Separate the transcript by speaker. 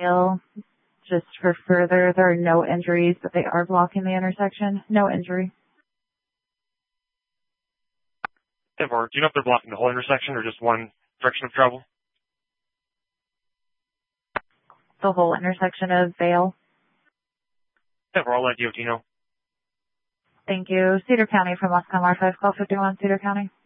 Speaker 1: Vail. Just for further, there are no injuries, but they are blocking the intersection. No injury.
Speaker 2: Do you know if they're blocking the whole intersection or just one direction of travel?
Speaker 1: The whole intersection of Vail.
Speaker 2: I'll let DOT know.
Speaker 1: Thank you. Cedar County from Westcom R5, call 51, Cedar County.